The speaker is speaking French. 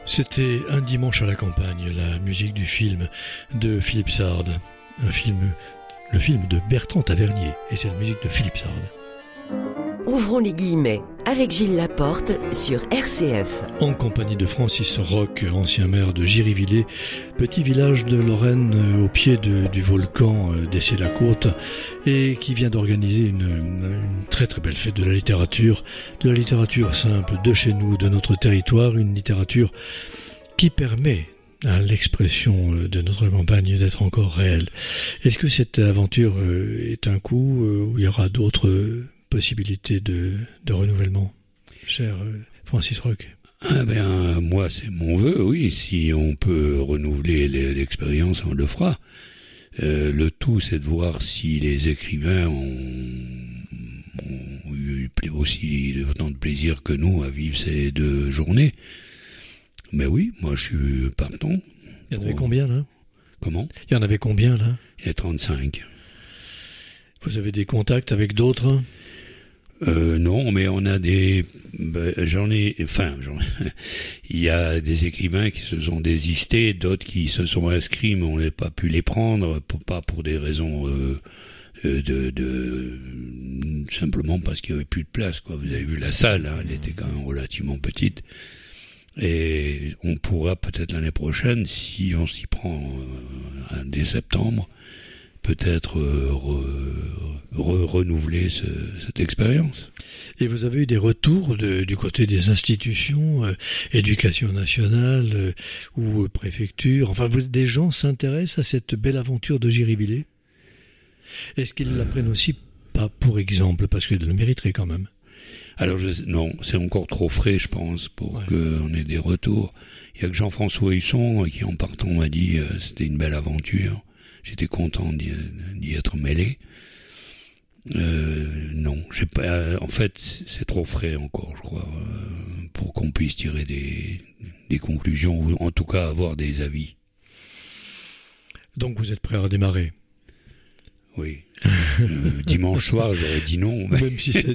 C'était Un dimanche à la campagne, la musique du film de Philippe Sard. Le film de Bertrand Tavernier, et c'est la musique de Philippe Sard. Ouvrons les guillemets avec Gilles Laporte sur RCF. En compagnie de Francis Roch, ancien maire de Giryvillé, petit village de Lorraine au pied du volcan d'Essé-la-Côte, et qui vient d'organiser une très très belle fête de la littérature simple de chez nous, de notre territoire, une littérature qui permet à l'expression de notre campagne d'être encore réelle. Est-ce que cette aventure est un coup où il y aura d'autres possibilités de renouvellement, cher Francis Roch? Moi, c'est mon vœu, oui. Si on peut renouveler l'expérience, on le fera. Le tout, c'est de voir si les écrivains ont eu aussi autant de plaisir que nous à vivre ces 2 journées. Mais oui, moi, je suis partant. Il y en avait combien, là? Comment? Il y en avait combien, là? Il y a 35. Vous avez des contacts avec d'autres? Non, mais on a il y a des écrivains qui se sont désistés, d'autres qui se sont inscrits, mais on n'a pas pu les prendre, pas pour des raisons simplement parce qu'il y avait plus de place, quoi. Vous avez vu la salle, hein, elle était quand même relativement petite. Et on pourra peut-être l'année prochaine, si on s'y prend dès septembre, peut-être renouveler cette expérience. Et vous avez eu des retours du côté des institutions, éducation nationale ou préfecture, enfin des gens s'intéressent à cette belle aventure de Giryvillé? Est-ce qu'ils la prennent aussi pas pour exemple, parce qu'ils le mériteraient quand même? Alors non, c'est encore trop frais, je pense, pour qu'on ait des retours. Il y a que Jean-François Husson qui, en partant, m'a dit c'était une belle aventure. J'étais content d'y être mêlé. Non, j'ai pas. En fait, c'est trop frais encore, je crois, pour qu'on puisse tirer des conclusions ou en tout cas avoir des avis. Donc vous êtes prêt à redémarrer? Oui. Dimanche soir, j'aurais dit non. Même si c'est